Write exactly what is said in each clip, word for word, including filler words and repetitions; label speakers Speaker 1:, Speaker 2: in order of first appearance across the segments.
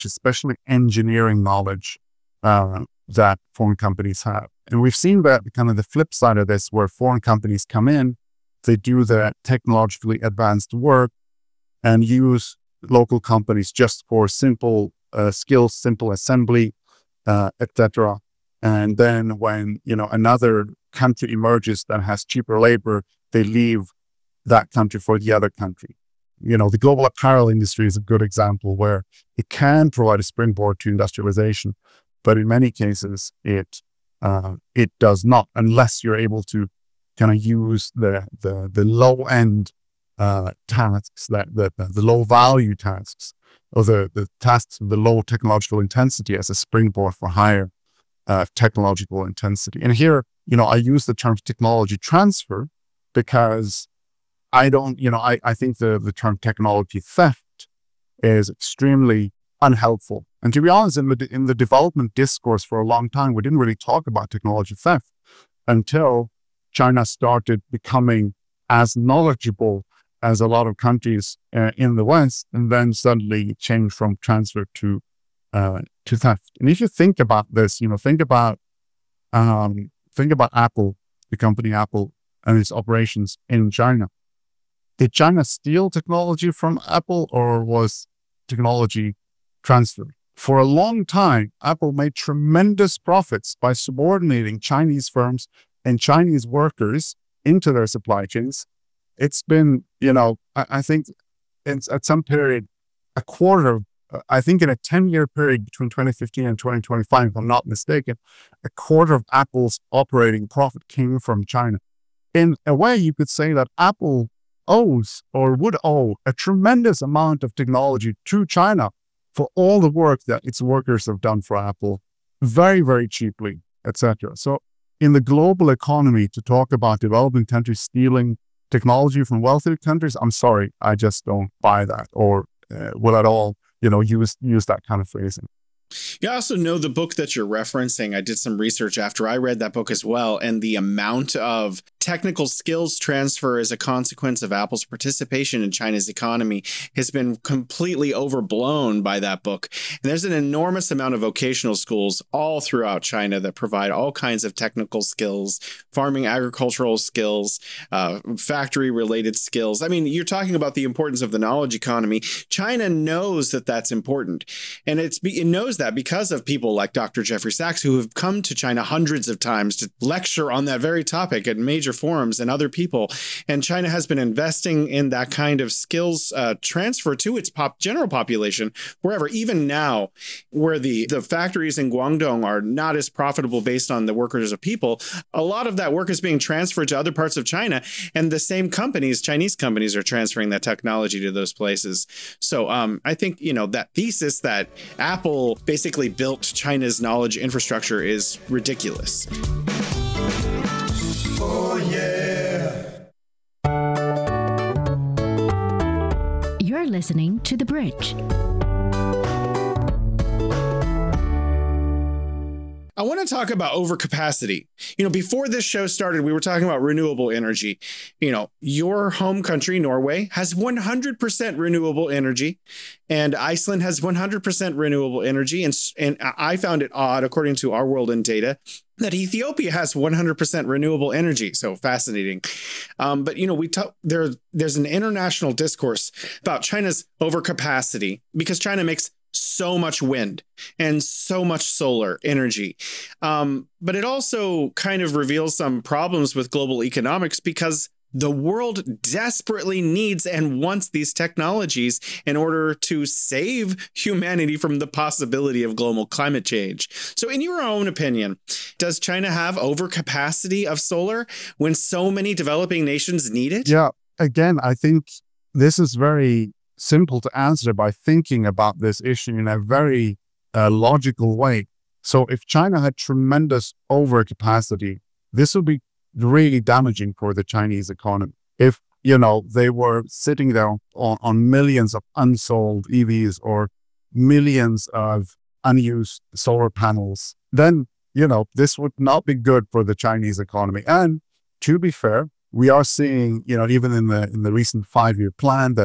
Speaker 1: especially engineering knowledge uh, that foreign companies have. And we've seen that kind of the flip side of this, where foreign companies come in, they do the technologically advanced work and use local companies just for simple uh, skills, simple assembly, uh, et cetera. And then when, you know, another country emerges that has cheaper labor, they leave that country for the other country. You know, the global apparel industry is a good example where it can provide a springboard to industrialization, but in many cases it uh, it does not, unless you're able to kind of use the the the low end uh, tasks, that the, the low value tasks, or the the tasks of the low technological intensity as a springboard for higher uh, technological intensity. And here, you know, I use the term technology transfer because I don't, you know, I, I think the, the term technology theft is extremely unhelpful. And to be honest, in the, in the development discourse for a long time, we didn't really talk about technology theft until China started becoming as knowledgeable as a lot of countries uh, in the West, and then suddenly changed from transfer to uh, to theft. And if you think about this, you know, think about um, think about Apple, the company Apple, and its operations in China. Did China steal technology from Apple, or was technology transferred? For a long time, Apple made tremendous profits by subordinating Chinese firms and Chinese workers into their supply chains. It's been, you know, I, I think it's at some period, a quarter, uh, I think in a ten-year period between twenty fifteen and twenty twenty-five, if I'm not mistaken, a quarter of Apple's operating profit came from China. In a way, you could say that Apple owes or would owe a tremendous amount of technology to China for all the work that its workers have done for Apple very, very cheaply, et cetera. So in the global economy, to talk about developing countries stealing technology from wealthy countries, I'm sorry, I just don't buy that, or uh, will at all, you know, use use that kind of phrasing.
Speaker 2: You also know the book that you're referencing. I did some research after I read that book as well, and the amount of technical skills transfer as a consequence of Apple's participation in China's economy has been completely overblown by that book. And there's an enormous amount of vocational schools all throughout China that provide all kinds of technical skills, farming, agricultural skills, uh, factory-related skills. I mean, you're talking about the importance of the knowledge economy. China knows that that's important, and it's it knows that because of people like Doctor Jeffrey Sachs, who have come to China hundreds of times to lecture on that very topic at major forums, and other people. And China has been investing in that kind of skills uh, transfer to its pop general population wherever. Even now, where the, the factories in Guangdong are not as profitable based on the workers of people, a lot of that work is being transferred to other parts of China. And the same companies, Chinese companies, are transferring that technology to those places. So um, I think, you know, that thesis that Apple basically built China's knowledge infrastructure is ridiculous.
Speaker 3: Oh, yeah.
Speaker 4: You're listening to The Bridge.
Speaker 2: I want to talk about overcapacity. You know, before this show started, we were talking about renewable energy. You know, your home country, Norway, has one hundred percent renewable energy, and Iceland has one hundred percent renewable energy. And, and I found it odd, according to Our World in Data, that Ethiopia has one hundred percent renewable energy. So fascinating. Um, but, you know, we talk, there, there's an international discourse about China's overcapacity because China makes so much wind and so much solar energy. Um, but it also kind of reveals some problems with global economics because the world desperately needs and wants these technologies in order to save humanity from the possibility of global climate change. So in your own opinion, does China have overcapacity of solar when so many developing nations need it?
Speaker 1: Yeah, again, I think this is very simple to answer by thinking about this issue in a very uh, logical way. So if China had tremendous overcapacity, this would be really damaging for the Chinese economy. If, you know, they were sitting there on, on millions of unsold E Vs or millions of unused solar panels, then, you know, this would not be good for the Chinese economy. And to be fair, we are seeing, you know, even in the in the recent five-year plan, the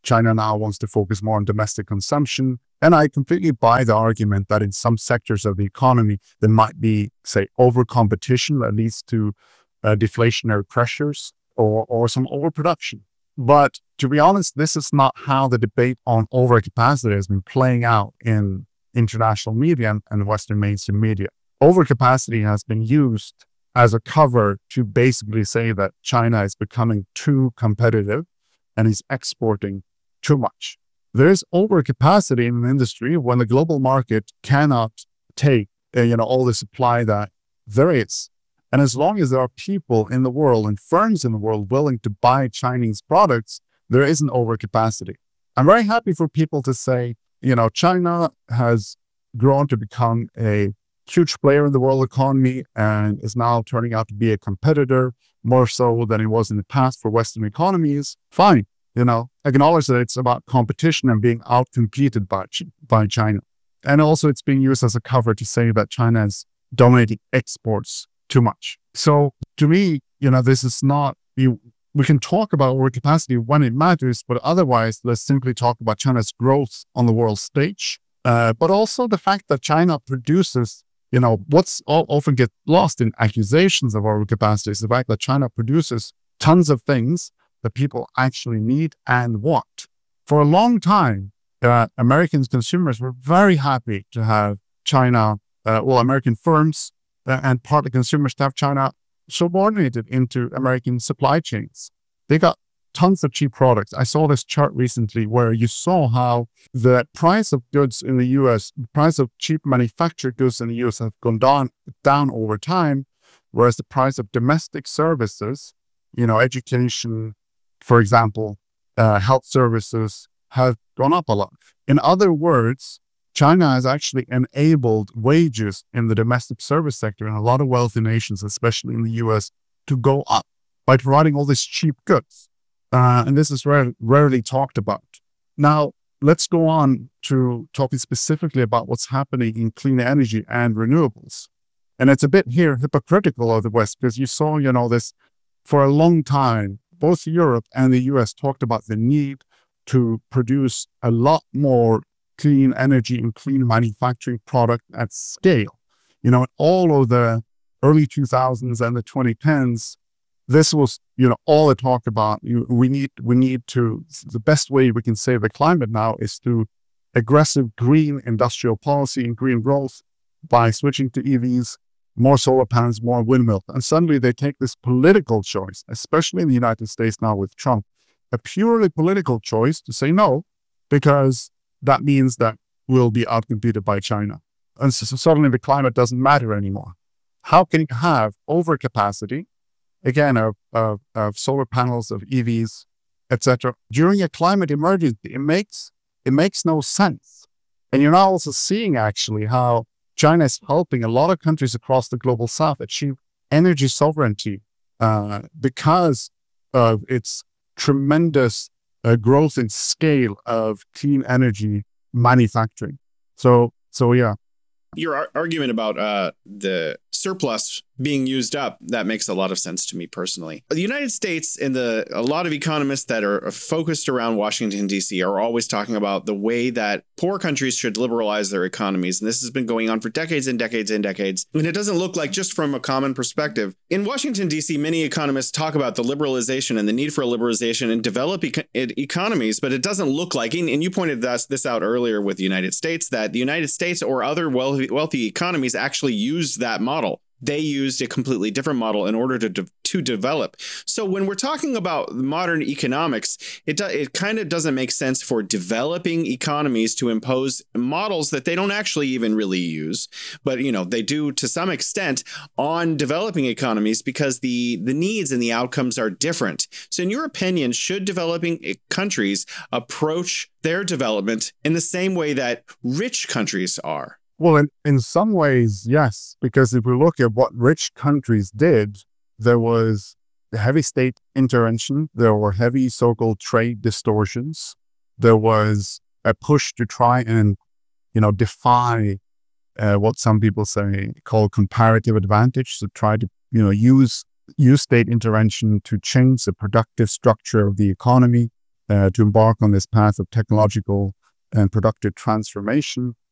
Speaker 1: China now wants to focus more on domestic consumption. And I completely buy the argument that in some sectors of the economy, there might be, say, over competition that leads to uh, deflationary pressures or, or some overproduction. But to be honest, this is not how the debate on overcapacity has been playing out in international media and Western mainstream media. Overcapacity has been used as a cover to basically say that China is becoming too competitive and is exporting too much. There is overcapacity in an industry when the global market cannot take uh, you know, all the supply that there is. And as long as there are people in the world and firms in the world willing to buy Chinese products, there is an overcapacity. I'm very happy for people to say, you know, China has grown to become a huge player in the world economy and is now turning out to be a competitor more so than it was in the past for Western economies. Fine. You know, acknowledge that it's about competition and being outcompeted by, by China. And also it's being used as a cover to say that China is dominating exports too much. So to me, you know, this is not, you, we can talk about overcapacity when it matters, but otherwise, let's simply talk about China's growth on the world stage. Uh, but also the fact that China produces, you know, what's all, often get lost in accusations of overcapacity is the fact that China produces tons of things that people actually need and want. For a long time, uh, American consumers were very happy to have China, uh, well, American firms uh, and partly consumers to have China subordinated into American supply chains. They got tons of cheap products. I saw this chart recently where you saw how the price of goods in the U S, the price of cheap manufactured goods in the U S have gone down, down over time, whereas the price of domestic services, you know, education, for example, uh, health services have gone up a lot. In other words, China has actually enabled wages in the domestic service sector in a lot of wealthy nations, especially in the U S, to go up by providing all these cheap goods. Uh, and this is rare, rarely talked about. Now, let's go on to talking specifically about what's happening in clean energy and renewables. And it's a bit here hypocritical of the West because you saw, you know, this for a long time, both Europe and the U S talked about the need to produce a lot more clean energy and clean manufacturing product at scale. You know, in all of the early two thousands and the twenty tens, this was, you know, all the talk about. You, we need, we need to, the best way we can save the climate now is through aggressive green industrial policy and green growth by switching to E Vs, more solar panels, more windmills. And suddenly they take this political choice, especially in the United States now with Trump, a purely political choice to say no, because that means that we'll be outcompeted by China. And so, so suddenly the climate doesn't matter anymore. How can you have overcapacity, again, of, of, of solar panels, of E Vs, et cetera, during a climate emergency? It makes, it makes no sense. And you're now also seeing actually how China is helping a lot of countries across the global south achieve energy sovereignty uh, because of its tremendous uh, growth in scale of clean energy manufacturing. So, so yeah.
Speaker 2: Your ar- argument about uh, the surplus being used up, that makes a lot of sense to me personally. The United States and the a lot of economists that are focused around Washington, D C are always talking about the way that poor countries should liberalize their economies. And this has been going on for decades and decades and decades. And it doesn't look like, just from a common perspective, in Washington, D C, many economists talk about the liberalization and the need for liberalization in developed e- economies, but it doesn't look like, and you pointed this, this out earlier with the United States, that the United States or other wealthy, wealthy economies actually used that model. They used a completely different model in order to de- to develop. So when we're talking about modern economics, it do- it kind of doesn't make sense for developing economies to impose models that they don't actually even really use, but you know they do to some extent on developing economies because the the needs and the outcomes are different. So in your opinion, should developing countries approach their development in the same way that rich countries are?
Speaker 1: Well, in, in some ways, yes, because if we look at what rich countries did, there was heavy state intervention, there were heavy so-called trade distortions, there was a push to try and, you know, defy uh, what some people say call comparative advantage, so try to, you know, use use state intervention to change the productive structure of the economy. uh, to embark on this path of technological and productive transformation.